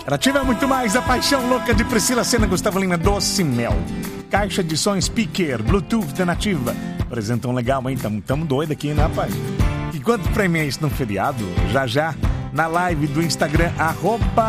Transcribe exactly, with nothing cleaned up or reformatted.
Nativa é muito mais, a paixão louca de Priscila Senna, Gustavo Lima, Doce Mel. Caixa de som speaker, Bluetooth da Nativa. Apresentam legal, hein? Tamo, tamo doido aqui, né, rapaz? E quanto prêmio é isso no feriado? Já já, na live do Instagram, arroba